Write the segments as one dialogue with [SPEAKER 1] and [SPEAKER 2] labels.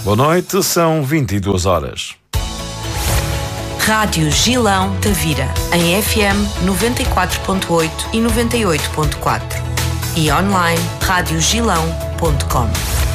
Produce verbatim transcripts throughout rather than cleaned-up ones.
[SPEAKER 1] Boa noite, são vinte e duas horas.
[SPEAKER 2] Rádio Gilão Tavira, em F M noventa e quatro ponto oito e noventa e oito ponto quatro e online rádio gilão ponto com.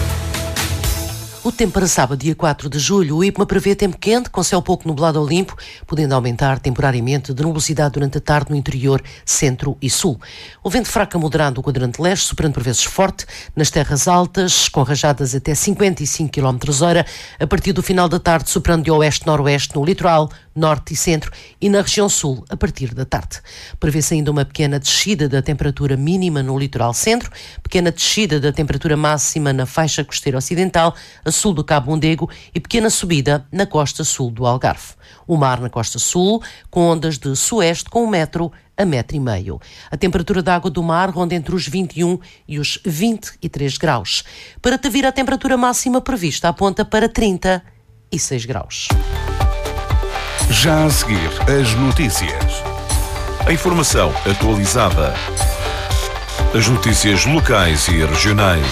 [SPEAKER 3] O tempo para sábado, dia quatro de julho, o IPMA prevê tempo quente, com céu pouco nublado ao limpo, podendo aumentar temporariamente de nubosidade durante a tarde no interior, centro e sul. O vento fraco a moderado do quadrante leste, soprando por vezes forte, nas terras altas, com rajadas até cinquenta e cinco quilómetros hora, a partir do final da tarde, soprando de oeste-noroeste no litoral, norte e centro, e na região sul, a partir da tarde. Prevê-se ainda uma pequena descida da temperatura mínima no litoral centro, pequena descida da temperatura máxima na faixa costeira ocidental, a sul do Cabo Mondego, e pequena subida na costa sul do Algarve. O mar na costa sul, com ondas de sueste com um metro a metro e meio. A temperatura da água do mar ronda entre os vinte e um e os vinte e três graus. Para Tavira, a temperatura máxima prevista aponta para trinta e seis graus.
[SPEAKER 4] Já a seguir, as notícias.
[SPEAKER 1] A informação atualizada. As notícias locais e regionais.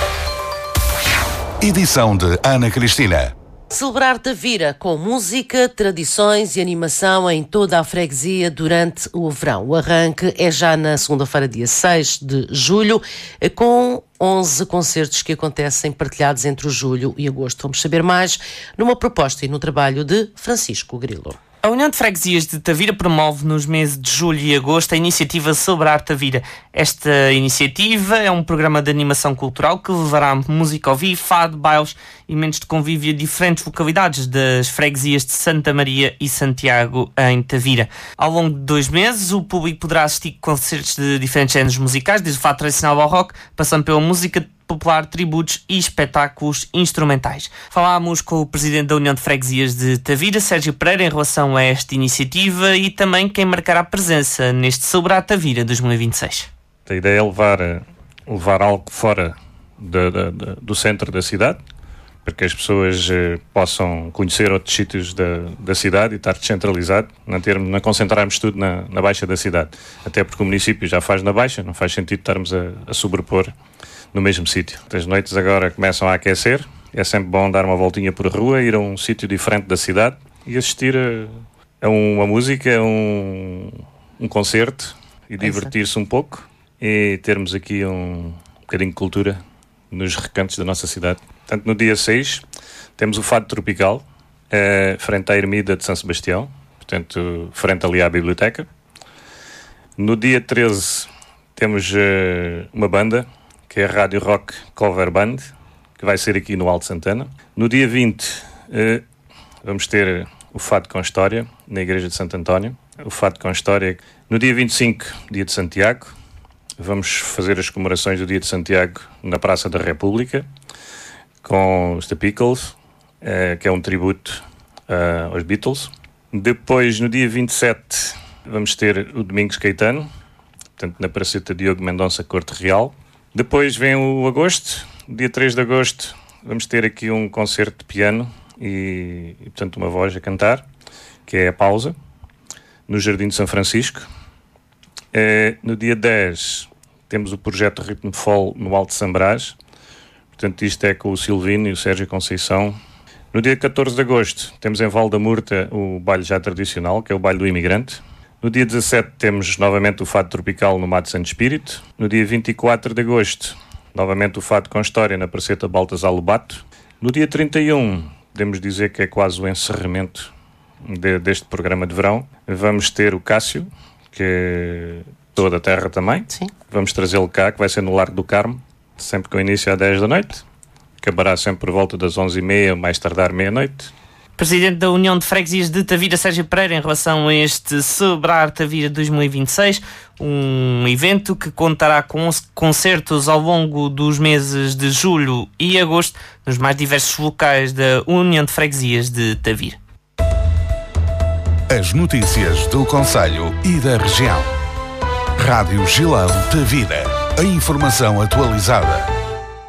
[SPEAKER 4] Edição de Ana Cristina.
[SPEAKER 3] Celebrar Tavira com música, tradições e animação em toda a freguesia durante o verão. O arranque é já na segunda-feira, dia seis de julho, com onze concertos que acontecem partilhados entre o julho e agosto. Vamos saber mais numa proposta e no trabalho de Francisco Grilo.
[SPEAKER 5] A União de Freguesias de Tavira promove nos meses de julho e agosto a iniciativa Celebrar Tavira. Esta iniciativa é um programa de animação cultural que levará música ao vivo, fado, bailes e momentos de convívio a diferentes localidades das freguesias de Santa Maria e Santiago em Tavira. Ao longo de dois meses, o público poderá assistir a concertos de diferentes géneros musicais, desde o fado tradicional ao rock, passando pela música popular, tributos e espetáculos instrumentais. Falámos com o presidente da União de Freguesias de Tavira, Sérgio Pereira, em relação a esta iniciativa e também quem marcará presença neste Celebrar Tavira dois mil e vinte e seis.
[SPEAKER 6] A ideia é levar, levar algo fora de, de, de, do centro da cidade, para que as pessoas eh, possam conhecer outros sítios da, da cidade e estar descentralizado, não, ter, não concentrarmos tudo na, na baixa da cidade. Até porque o município já faz na baixa, não faz sentido estarmos a, a sobrepor no mesmo sítio. As noites agora começam a aquecer, é sempre bom dar uma voltinha por rua, ir a um sítio diferente da cidade e assistir a, a uma música, a um, um concerto e divertir-se um pouco e termos aqui um bocadinho de cultura nos recantos da nossa cidade. Portanto, no dia seis temos o Fado Tropical, eh, frente à Ermida de São Sebastião, portanto, frente ali à biblioteca. No dia treze temos eh, uma banda, que é a Rádio Rock Cover Band, que vai ser aqui no Alto Santana. No dia vinte, eh, vamos ter o Fado com História, na Igreja de Santo António. O Fado com História. No dia vinte e cinco, dia de Santiago, vamos fazer as comemorações do dia de Santiago na Praça da República, com os The Pickles, eh, que é um tributo uh, aos Beatles. Depois, no dia vinte e sete, vamos ter o Domingos Caetano, portanto, na Praceta Diogo Mendonça, Corte Real. Depois vem o agosto, dia três de agosto, vamos ter aqui um concerto de piano e, e, portanto, uma voz a cantar, que é a Pausa, no Jardim de São Francisco. É, no dia dez, temos o projeto Ritmo Fall no Alto Sambrás, portanto, isto é com o Silvino e o Sérgio Conceição. No dia catorze de agosto, temos em Val da Murta o baile já tradicional, que é o baile do imigrante. No dia dezassete temos novamente o Fado Tropical no Mato Santo Espírito. No dia vinte e quatro de agosto, novamente o Fado com História na Praceta Baltasar Lobato. No dia trinta e um, podemos dizer que é quase o encerramento de, deste programa de verão. Vamos ter o Cássio, que é toda a terra também.
[SPEAKER 3] Sim. Vamos
[SPEAKER 6] trazê-lo cá, que vai ser no Largo do Carmo, sempre com início às dez da noite. Acabará sempre por volta das onze e meia, mais tardar meia-noite.
[SPEAKER 5] Presidente da União de Freguesias de Tavira, Sérgio Pereira, em relação a este Celebrar Tavira dois mil e vinte e seis, um evento que contará com concertos ao longo dos meses de julho e agosto nos mais diversos locais da União de Freguesias de Tavira.
[SPEAKER 4] As notícias do concelho e da região. Rádio Gilão Tavira. A informação atualizada.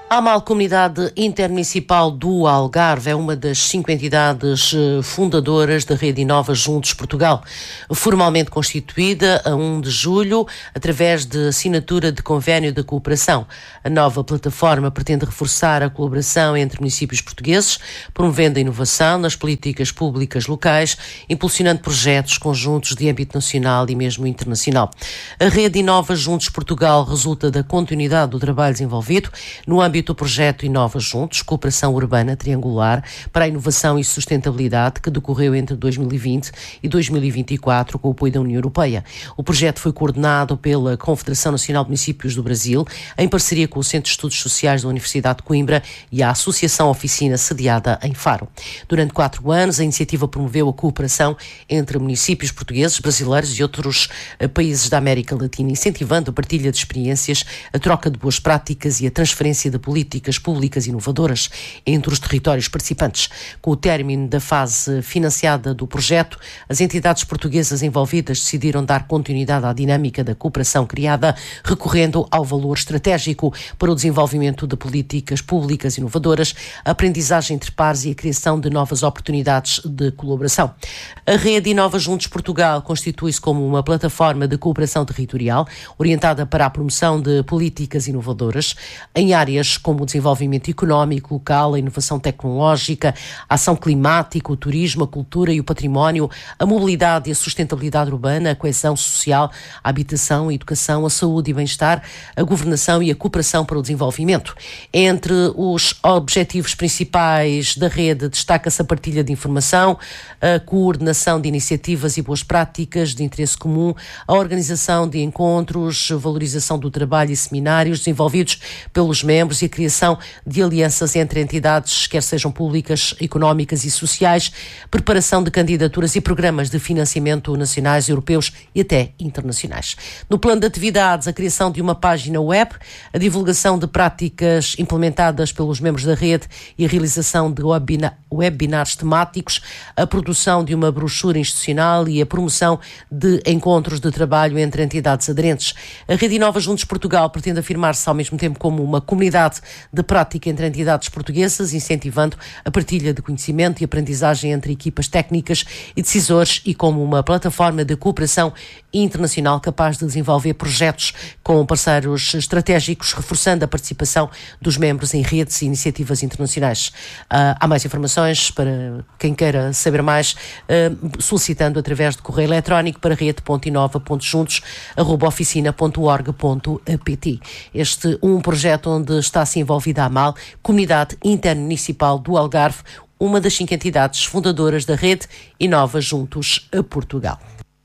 [SPEAKER 3] A AMAL, Comunidade Intermunicipal do Algarve, é uma das cinco entidades fundadoras da Rede Inova Juntos Portugal, formalmente constituída a primeiro de julho, através de assinatura de convênio de cooperação. A nova plataforma pretende reforçar a colaboração entre municípios portugueses, promovendo a inovação nas políticas públicas locais, impulsionando projetos conjuntos de âmbito nacional e mesmo internacional. A Rede Inova Juntos Portugal resulta da continuidade do trabalho desenvolvido no âmbito do projeto Inova Juntos, Cooperação Urbana Triangular para a Inovação e Sustentabilidade, que decorreu entre dois mil e vinte e dois mil e vinte e quatro com o apoio da União Europeia. O projeto foi coordenado pela Confederação Nacional de Municípios do Brasil, em parceria com o Centro de Estudos Sociais da Universidade de Coimbra e a Associação Oficina, sediada em Faro. Durante quatro anos, a iniciativa promoveu a cooperação entre municípios portugueses, brasileiros e outros países da América Latina, incentivando a partilha de experiências, a troca de boas práticas e a transferência de políticas públicas inovadoras entre os territórios participantes. Com o término da fase financiada do projeto, as entidades portuguesas envolvidas decidiram dar continuidade à dinâmica da cooperação criada, recorrendo ao valor estratégico para o desenvolvimento de políticas públicas inovadoras, a aprendizagem entre pares e a criação de novas oportunidades de colaboração. A Rede Inova Juntos Portugal constitui-se como uma plataforma de cooperação territorial orientada para a promoção de políticas inovadoras em áreas como o desenvolvimento económico local, a inovação tecnológica, a ação climática, o turismo, a cultura e o património, a mobilidade e a sustentabilidade urbana, a coesão social, a habitação, a educação, a saúde e bem-estar, a governação e a cooperação para o desenvolvimento. Entre os objetivos principais da rede destaca-se a partilha de informação, a coordenação de iniciativas e boas práticas de interesse comum, a organização de encontros, a valorização do trabalho e seminários desenvolvidos pelos membros e a criação de alianças entre entidades, quer sejam públicas, económicas e sociais, preparação de candidaturas e programas de financiamento nacionais, europeus e até internacionais. No plano de atividades, a criação de uma página web, a divulgação de práticas implementadas pelos membros da rede e a realização de webina- webinars temáticos, a produção de uma brochura institucional e a promoção de encontros de trabalho entre entidades aderentes. A Rede Inova Juntos Portugal pretende afirmar-se ao mesmo tempo como uma comunidade de prática entre entidades portuguesas, incentivando a partilha de conhecimento e aprendizagem entre equipas técnicas e decisores e como uma plataforma de cooperação internacional capaz de desenvolver projetos com parceiros estratégicos, reforçando a participação dos membros em redes e iniciativas internacionais. Uh, há mais informações para quem queira saber mais, uh, solicitando através de correio eletrónico para rede ponto inova ponto juntos arroba oficina ponto org ponto pt. Este um projeto onde está-se envolvida a AMAL, Comunidade Intermunicipal do Algarve, uma das cinco entidades fundadoras da Rede Inova Juntos a Portugal.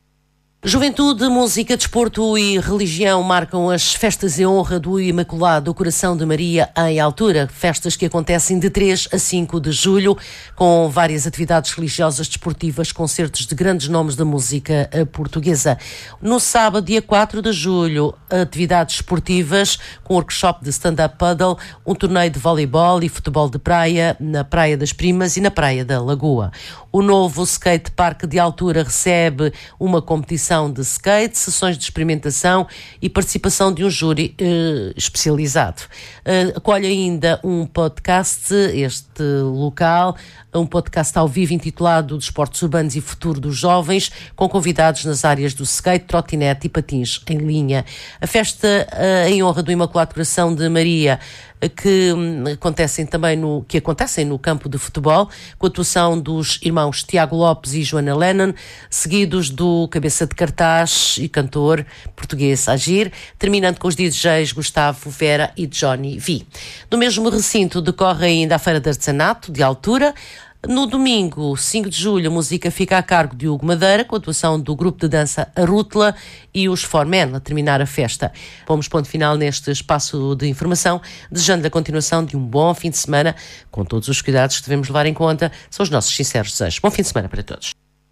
[SPEAKER 3] Juventude, música, desporto e religião marcam as festas em honra do Imaculado Coração de Maria em Altura, festas que acontecem de três a cinco de julho, com várias atividades religiosas, desportivas, concertos de grandes nomes da música portuguesa. No sábado, dia quatro de julho, atividades esportivas com workshop de stand-up paddle, um torneio de voleibol e futebol de praia na Praia das Primas e na Praia da Lagoa. O novo skate park de Altura recebe uma competição de skate, sessões de experimentação e participação de um júri eh, especializado. Eh, acolhe ainda um podcast, este local, um podcast ao vivo intitulado Desportos Urbanos e Futuro dos Jovens, com convidados nas áreas do skate, trotinete e patins em linha. A festa eh, em honra do Imaculado Coração de Maria, que acontecem também no, que acontecem no campo de futebol, com a atuação dos irmãos Tiago Lopes e Joana Lennon, seguidos do cabeça de cartaz e cantor português Agir, terminando com os D Js Gustavo Vera e Johnny V. No mesmo recinto decorre ainda a Feira de Artesanato de Altura. No domingo, cinco de julho, a música fica a cargo de Hugo Madeira, com a atuação do grupo de dança Arútula e os Four Men, a terminar a festa. Pomos ponto final neste espaço de informação, desejando a continuação de um bom fim de semana, com todos os cuidados que devemos levar em conta. São os nossos sinceros desejos. Bom fim de semana para todos.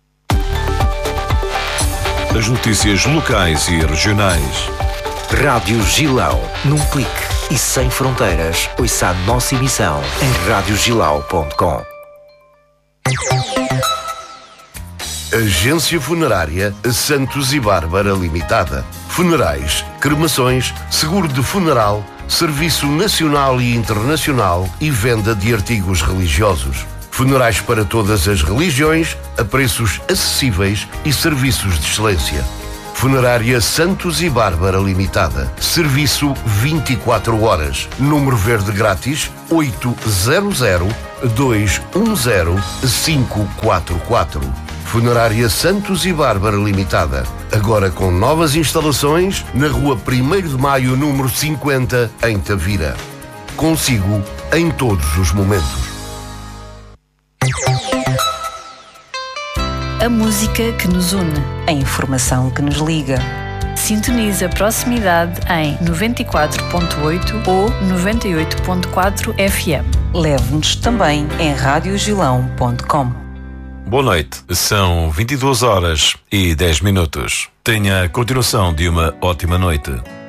[SPEAKER 1] As notícias locais e regionais.
[SPEAKER 7] Rádio Gilão, num clique e sem fronteiras. Ouça a nossa emissão em rádio gilau ponto com.
[SPEAKER 8] Agência Funerária Santos e Bárbara Limitada. Funerais, cremações, seguro de funeral, serviço nacional e internacional e venda de artigos religiosos. Funerais para todas as religiões, a preços acessíveis e serviços de excelência. Funerária Santos e Bárbara Limitada. Serviço vinte e quatro horas. Número verde grátis oito zero zero, dois um zero, cinco quatro quatro. Funerária Santos e Bárbara Limitada. Agora com novas instalações na rua primeiro de maio, número cinquenta, em Tavira. Consigo em todos os momentos.
[SPEAKER 9] A música que nos une, a informação que nos liga. Sintoniza a proximidade em noventa e quatro ponto oito ou noventa e oito ponto quatro F M.
[SPEAKER 2] Leve-nos também em rádio gilão ponto com.
[SPEAKER 1] Boa noite, são vinte e duas horas e dez minutos. Tenha a continuação de uma ótima noite.